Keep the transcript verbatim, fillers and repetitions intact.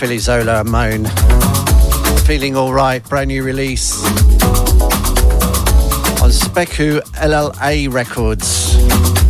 Philly Zola and Moan. Feeling Alright, brand new release on Speku L L A Records.